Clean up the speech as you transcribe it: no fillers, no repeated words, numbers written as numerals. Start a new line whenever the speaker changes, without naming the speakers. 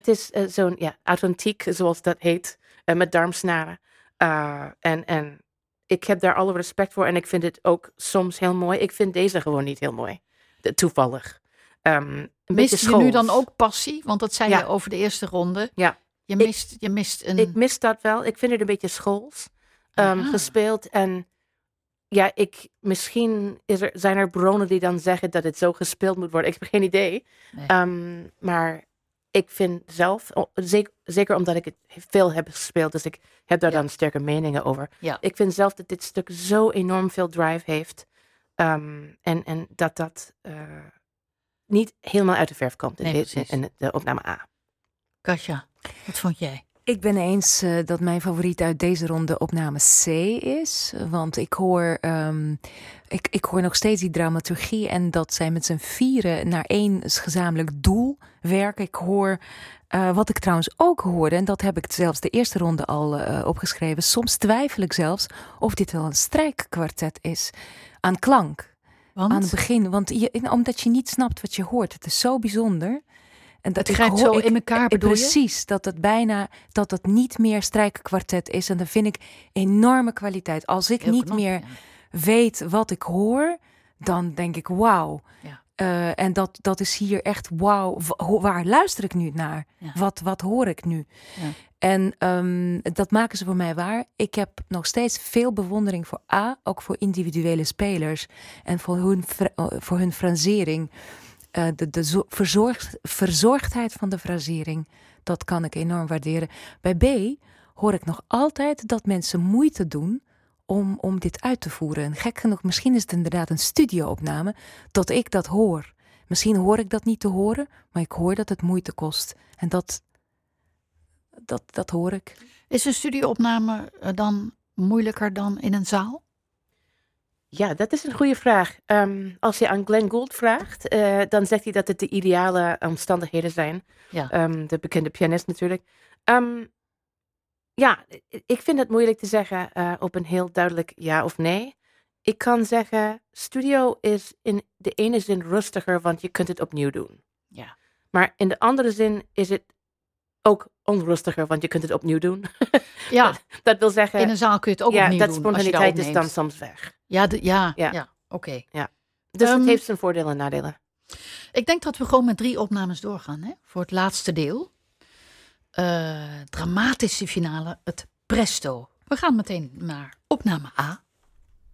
Het is zo'n authentiek, zoals dat heet, met darmsnaren. En ik heb daar alle respect voor en ik vind het ook soms heel mooi. Ik vind deze gewoon niet heel mooi. Toevallig. Een beetje
Mist je nu dan
schools.
ook passie? Want dat zei je over de eerste ronde.
Ja.
Je mist een...
Ik mis dat wel. Ik vind het een beetje schools gespeeld. En ja, misschien zijn er bronnen die dan zeggen dat het zo gespeeld moet worden. Ik heb geen idee.
Nee.
Maar ik vind zelf, zeker omdat ik het veel heb gespeeld, dus ik heb daar dan sterke meningen over.
Ja.
Ik vind zelf dat dit stuk zo enorm veel drive heeft. En dat niet helemaal uit de verf komt in de opname A.
Katja, wat vond jij?
Ik ben eens dat mijn favoriet uit deze ronde opname C is. Want ik hoor nog steeds die dramaturgie en dat zij met z'n vieren naar één gezamenlijk doel werken. Ik hoor, wat ik trouwens ook hoorde, en dat heb ik zelfs de eerste ronde al opgeschreven. Soms twijfel ik zelfs of dit wel een strijkkwartet is aan klank.
Want?
Aan het begin, omdat je niet snapt wat je hoort. Het is zo bijzonder. En dat
het grijpt zo in elkaar, bedoel je?
Precies, dat het niet meer strijkenkwartet is. En dan vind ik enorme kwaliteit. Als ik heel niet knap, meer weet wat ik hoor, dan denk ik wauw. Ja. En dat is hier echt wauw. Waar luister ik nu naar? Ja. Wat hoor ik nu? Ja. En dat maken ze voor mij waar. Ik heb nog steeds veel bewondering voor A, ook voor individuele spelers. En voor hun frasering. De verzorgdheid van de frasering, dat kan ik enorm waarderen. Bij B hoor ik nog altijd dat mensen moeite doen om dit uit te voeren. En gek genoeg, misschien is het inderdaad een studioopname dat ik dat hoor. Misschien hoor ik dat niet te horen, maar ik hoor dat het moeite kost. En dat hoor ik.
Is een studioopname dan moeilijker dan in een zaal?
Ja, dat is een goede vraag. Als je aan Glenn Gould vraagt, dan zegt hij dat het de ideale omstandigheden zijn. Ja. De bekende pianist natuurlijk. Ik vind het moeilijk te zeggen op een heel duidelijk ja of nee. Ik kan zeggen, studio is in de ene zin rustiger, want je kunt het opnieuw doen.
Ja.
Maar in de andere zin is het ook onrustiger, want je kunt het opnieuw doen.
Ja.
Dat wil zeggen...
In een zaal kun je het ook opnieuw doen.
Ja, dat spontaniteit is dan soms weg.
Ja. Oké.
Ja. Dus het heeft zijn voordelen en nadelen.
Ik denk dat we gewoon met 3 opnames doorgaan, hè? Voor het laatste deel. Dramatische finale, het presto. We gaan meteen naar opname A.